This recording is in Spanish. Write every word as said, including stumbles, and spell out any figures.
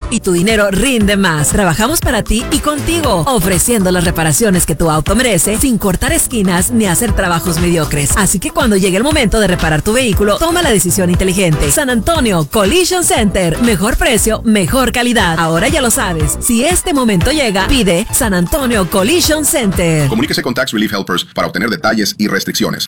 y tu dinero rinde más. Trabajamos para ti y contigo, ofreciendo las reparaciones que tu auto merece sin cortar esquinas ni hacer trabajos mediocres. Así que cuando llegue el momento de reparar tu vehículo, toma la decisión inteligente. San Antonio Collision Center. Mejor precio, mejor calidad. Ahora ya lo sabes. Si este momento llega, pide San Antonio Collision Center. Comuníquese con Tax Relief Helpers para obtener detalles y restricciones.